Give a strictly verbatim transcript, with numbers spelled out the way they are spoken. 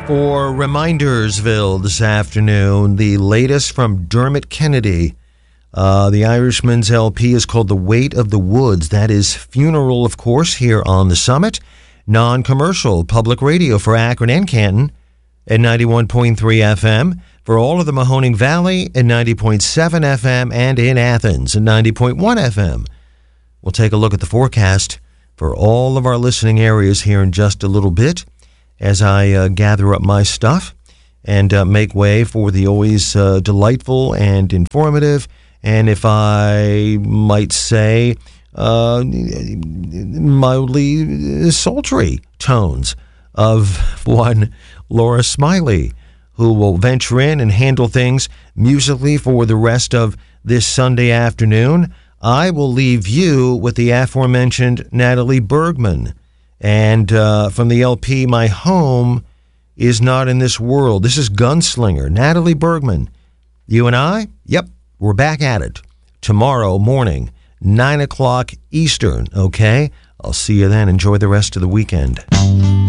For Remindersville this afternoon, the latest from Dermot Kennedy. Uh, the Irishman's L P is called The Weight of the Woods. That is Funeral, of course, here on the Summit. Non-commercial public radio for Akron and Canton at ninety-one point three F M. For all of the Mahoning Valley at ninety point seven F M and in Athens at ninety point one F M. We'll take a look at the forecast for all of our listening areas here in just a little bit as I uh, gather up my stuff and uh, make way for the always uh, delightful and informative, and if I might say, uh, mildly sultry tones of one Laura Smiley, who will venture in and handle things musically for the rest of this Sunday afternoon. I will leave you with the aforementioned Natalie Bergman. And uh, from the L P, My Home Is Not in This World. This is Gunslinger, Natalie Bergman. You and I, yep, we're back at it tomorrow morning, nine o'clock Eastern, okay? I'll see you then. Enjoy the rest of the weekend.